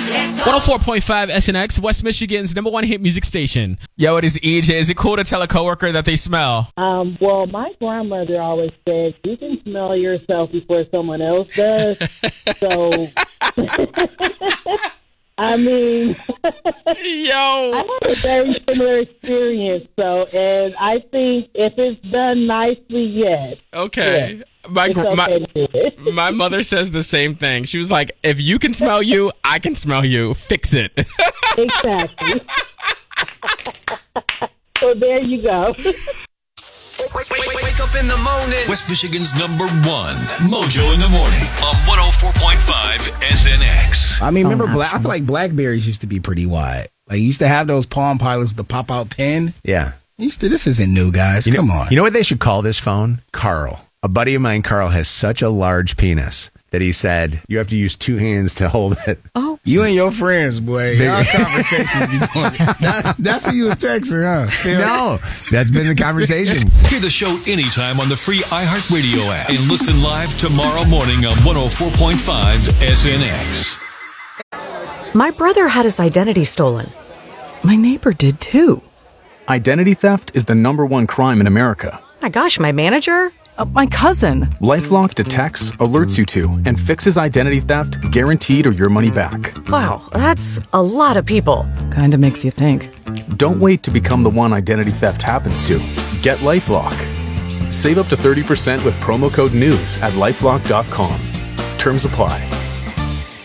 104.5 SNX, West Michigan's #1 hit music station. Yo, it is EJ. Is it cool to tell a coworker that they smell? Well, my grandmother always said, you can smell yourself before someone else does. So, I mean, Yo. I had a very similar experience, and I think if it's done nicely, yes. Okay. Yes. My mother says the same thing. She was like, if you can smell you, I can smell you. Fix it. Exactly. So there you go. Wake up in the morning. West Michigan's #1 Mojo in the morning on 104.5 SNX. I mean, remember, I feel like Blackberries used to be pretty wide. Like, you used to have those Palm Pilots with the pop-out pen. Yeah. This isn't new, guys. Come on. You know what they should call this phone? Carl. A buddy of mine, Carl, has such a large penis that he said you have to use 2 hands to hold it. Oh. You and your friends, boy. Y'all conversations be going. That's who you were texting, huh? No, that's been the conversation. Hear the show anytime on the free iHeartRadio app and listen live tomorrow morning on 104.5 SNX. My brother had his identity stolen. My neighbor did too. Identity theft is the #1 crime in America. My gosh, my manager? My cousin. LifeLock detects, alerts you to, and fixes identity theft guaranteed or your money back. Wow, that's a lot of people. Kinda makes you think. Don't wait to become the one identity theft happens to. Get LifeLock. Save up to 30% with promo code NEWS at LifeLock.com. Terms apply.